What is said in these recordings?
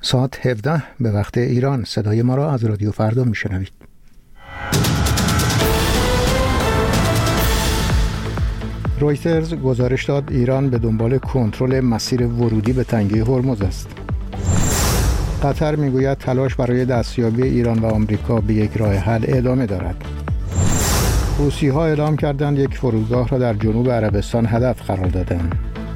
ساعت 17 به وقت ایران. صدای ما را از رادیو فردا میشنوید. رویترز گزارش داد ایران به دنبال کنترل مسیر ورودی به تنگه هرمز است. قطر میگوید تلاش برای دستیابی ایران و آمریکا به یک راه حل ادامه دارد. حوثی‌ها اعلام کردند یک فرودگاه را در جنوب عربستان هدف قرار دادند.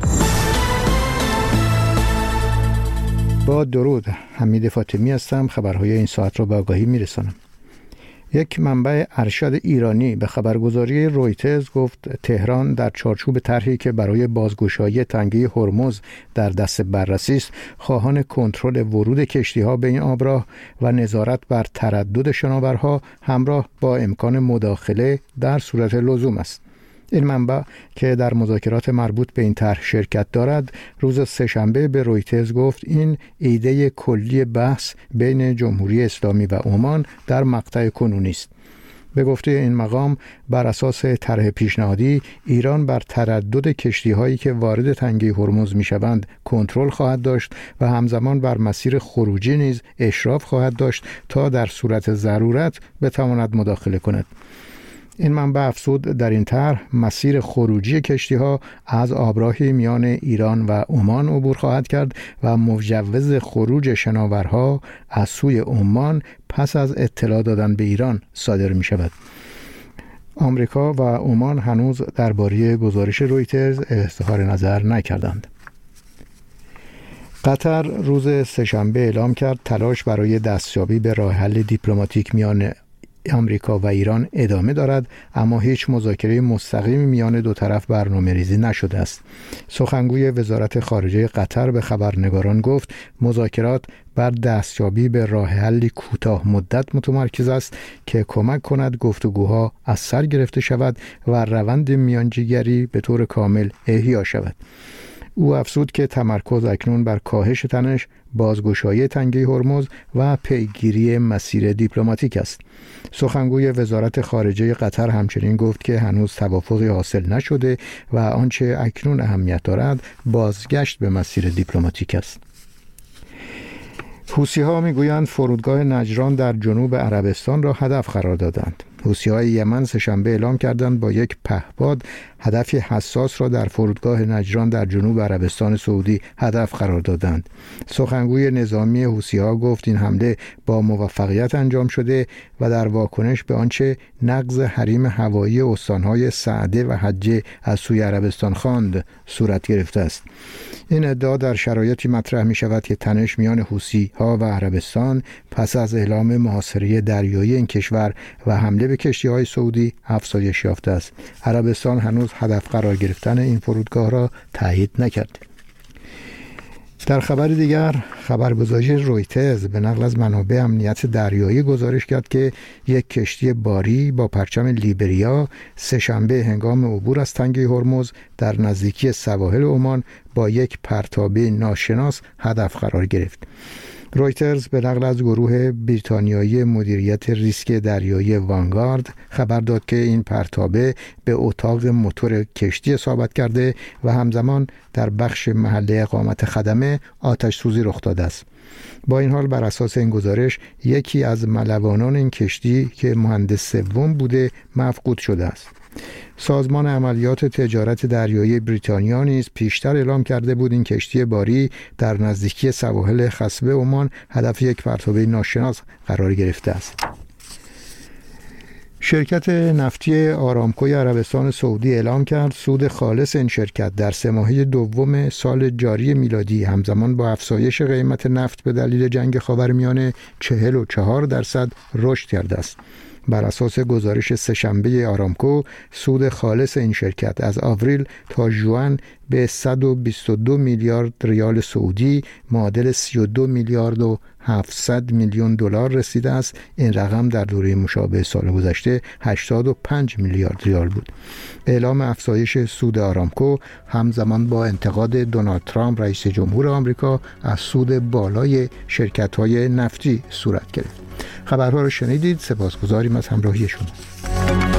با درود، حمید فاطمی هستم. خبرهای این ساعت را به آگاهی میرسانم. یک منبع ارشد ایرانی به خبرگزاری رویترز گفت تهران در چارچوب طرحی که برای بازگشایی تنگه هرمز در دست بررسی است، خواهان کنترل ورود کشتی‌ها به این آبراه و نظارت بر تردد شناورها همراه با امکان مداخله در صورت لزوم است. این منبع که در مذاکرات مربوط به این طرح شرکت دارد، روز سه‌شنبه به رویترز گفت این ایده کلی بحث بین جمهوری اسلامی و عمان در مقطع کنونی است. به گفته این مقام، بر اساس طرح پیشنهادی ایران بر تردد کشتی‌هایی که وارد تنگه هرمز می‌شوند کنترل خواهد داشت و همزمان بر مسیر خروجی نیز اشراف خواهد داشت تا در صورت ضرورت بتواند مداخله کند. این منبع افزود در این طرح مسیر خروجی کشتی‌ها از آبراهی میان ایران و عمان عبور خواهد کرد و مجوز خروج شناورها از سوی عمان پس از اطلاع دادن به ایران صادر می شود. آمریکا و عمان هنوز درباره گزارش رویترز اظهار نظر نکردند. قطر روز سه‌شنبه اعلام کرد تلاش برای دستیابی به راه حل دیپلماتیک میان آمریکا و ایران ادامه دارد، اما هیچ مذاکره مستقیم میان دو طرف برنامه‌ریزی نشده است. سخنگوی وزارت خارجه قطر به خبرنگاران گفت مذاکرات بر دستیابی به راه حلی کوتاه مدت متمرکز است که کمک کند گفتگوها از سر گرفته شود و روند میانجیگری به طور کامل احیا شود. او افزود که تمرکز اکنون بر کاهش تنش، بازگشایی تنگه هرمز و پیگیری مسیر دیپلماتیک است. سخنگوی وزارت خارجه قطر همچنین گفت که هنوز توافقی حاصل نشده و آنچه اکنون اهمیت دارد بازگشت به مسیر دیپلماتیک است. حوثی‌ها میگویند فرودگاه نجران در جنوب عربستان را هدف قرار دادند. حوثی‌های یمن سه‌شنبه اعلام کردند با یک پهپاد هدفی حساس را در فرودگاه نجران در جنوب عربستان سعودی هدف قرار دادند. سخنگوی نظامی حوثی‌ها گفت این حمله با موفقیت انجام شده و در واکنش به آنچه نقض حریم هوایی استان‌های سعده و حجه از سوی عربستان خواند صورت گرفته است. این ادعا در شرایطی مطرح می شود که تنش میان حوثی‌ها و عربستان پس از اعلام محاصره دریایی این کشور و حمله به کشتی‌های سعودی افزایش یافته است. عربستان هنوز هدف قرار گرفتن این فرودگاه را تایید نکرد. در خبر دیگر، خبرگزاری رویترز به نقل از منابع امنیت دریایی گزارش کرد که یک کشتی باری با پرچم لیبریا سه‌شنبه هنگام عبور از تنگه هرمز در نزدیکی سواحل عمان با یک پرتابه ناشناس هدف قرار گرفت. رویترز به نقل از گروه بریتانیایی مدیریت ریسک دریایی وانگارد خبر داد که این پرتابه به اتاق موتور کشتی اصابت کرده و همزمان در بخش محله اقامت خدمه آتش سوزی رخ داده است. با این حال بر اساس این گزارش یکی از ملوانان این کشتی که مهندس سوم بوده مفقود شده است. سازمان عملیات تجارت دریایی بریتانیا نیز پیشتر اعلام کرده بود این کشتی باری در نزدیکی سواحل خصبه عمان هدف یک پرتابه ناشناس قرار گرفته است. شرکت نفتی آرامکوی عربستان سعودی اعلام کرد سود خالص این شرکت در سه ماهه دوم سال جاری میلادی همزمان با افزایش قیمت نفت به دلیل جنگ خاورمیانه 44% رشد کرده است. بر اساس گزارش سه‌شنبه آرامکو، سود خالص این شرکت از آوریل تا ژوئن به 122 میلیارد ریال سعودی معادل 32 میلیارد و 700 میلیون دلار رسیده است. این رقم در دوره مشابه سال گذشته 85 میلیارد ریال بود. اعلام افزایش سود آرامکو همزمان با انتقاد دونالد ترامپ رئیس جمهور آمریکا از سود بالای شرکت‌های نفتی صورت گرفت. خبرها را شنیدید. سپاسگزاریم از همراهی شما.